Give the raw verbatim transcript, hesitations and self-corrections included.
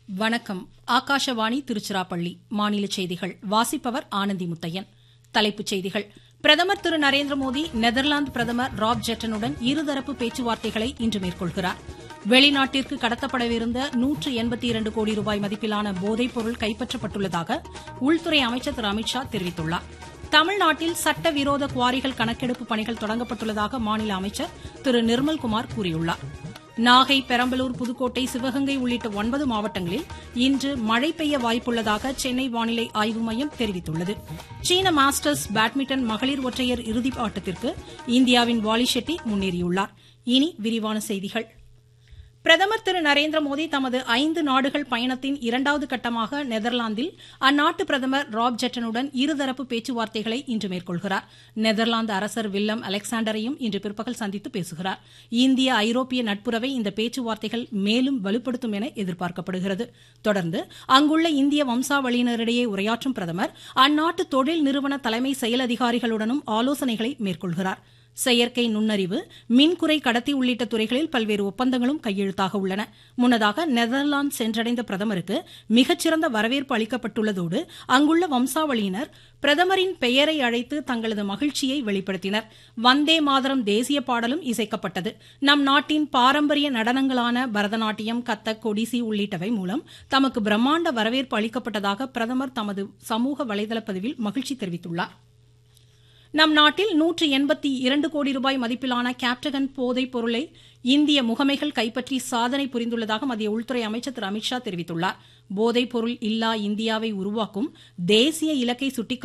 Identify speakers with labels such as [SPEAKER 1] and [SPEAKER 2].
[SPEAKER 1] வணக்கம். ஆகாஷவாணி திருச்சிராப்பள்ளி. மாநில செய்திகள் வாசிப்பவர் ஆனந்தி முத்தையன். தலைப்புச் செய்திகள். பிரதமர் திரு நரேந்திரமோடி நெதர்லாந்து பிரதமர் ராப் ஜெட்டனுடன் இருதரப்பு பேச்சுவார்த்தைகளை இன்று மேற்கொள்கிறார். வெளிநாட்டிற்கு கடத்தப்படவிருந்த நூற்று எண்பத்தி இரண்டு கோடி ரூபாய் மதிப்பிலான போதைப் பொருள் கைப்பற்றப்பட்டுள்ளதாக உள்துறை அமைச்சர் திரு அமித்ஷா தெரிவித்துள்ளார். தமிழ்நாட்டில் சட்டவிரோத குவாரிகள் கணக்கெடுப்பு பணிகள் தொடங்கப்பட்டுள்ளதாக மாநில அமைச்சர் திரு நிர்மல்குமார் கூறியுள்ளார். நாகை, பெரம்பலூர், புதுக்கோட்டை, சிவகங்கை உள்ளிட்ட ஒன்பது மாவட்டங்களில் இன்று மழை பெய்ய வாய்ப்புள்ளதாக சென்னை வானிலை ஆய்வு மையம் தெரிவித்துள்ளது. சீன மாஸ்டர்ஸ் பேட்மிண்டன் மகளிர் ஒற்றையர் இறுதி ஆட்டத்திற்கு இந்தியாவின் வாலி ஷெட்டி முன்னேறியுள்ளார். இனி விரிவான செய்திகள். பிரதமர் திரு நரேந்திரமோடி தமது ஐந்து நாடுகள் பயணத்தின் இரண்டாவது கட்டமாக நெதர்லாந்தில் அந்நாட்டு பிரதமர் ராப் ஜெட்டனுடன் இருதரப்பு பேச்சுவார்த்தைகளை இன்று மேற்கொள்கிறார். நெதர்லாந்து அரசர் வில்லம் அலெக்சாண்டரையும் இன்று பிற்பகல் சந்தித்து பேசுகிறார். இந்திய ஐரோப்பிய நட்புறவை இந்த பேச்சுவார்த்தைகள் மேலும் வலுப்படுத்தும் என எதிர்பார்க்கப்படுகிறது. தொடர்ந்து அங்குள்ள இந்திய வம்சாவளியினரிடையே உரையாற்றும் பிரதமர் அந்நாட்டு தொழில் நிறுவன தலைமை செயல் அதிகாரிகளுடனும் ஆலோசனைகளை மேற்கொள்கிறார். செயற்கை நுண்ணறிவு, மின்குறை கடத்தி உள்ளிட்ட துறைகளில் பல்வேறு ஒப்பந்தங்களும் கையெழுத்தாக உள்ளன. முன்னதாக நெதர்லாந்து சென்றடைந்த பிரதமருக்கு மிகச்சிறந்த வரவேற்பு அளிக்கப்பட்டுள்ளதோடு அங்குள்ள வம்சாவளியினர் பிரதமரின் பெயரை அழைத்து தங்களது மகிழ்ச்சியை வெளிப்படுத்தினர். வந்தே மாதரம் தேசிய பாடலும் இசைக்கப்பட்டது. நம் நாட்டின் பாரம்பரிய நடனங்களான பரதநாட்டியம், கத்தக், ஒடிசி உள்ளிட்டவை மூலம் தமக்கு பிரம்மாண்ட வரவேற்பு அளிக்கப்பட்டதாக பிரதமர் தமது சமூக வலைதள பதிவில் மகிழ்ச்சி தெரிவித்துள்ளார். நம் நாட்டில் நூற்று எண்பத்தி இரண்டு கோடி ரூபாய் மதிப்பிலான கேப்டகன் போதைப் பொருளை இந்திய முகமைகள் கைப்பற்றி சாதனை புரிந்துள்ளதாக மத்திய உள்துறை அமைச்சர் திரு அமித்ஷா தெரிவித்துள்ளார். போதைப் பொருள் இல்லா இந்தியாவை உருவாக்கும் தேசிய இலக்கை சுட்டிக்காட்டி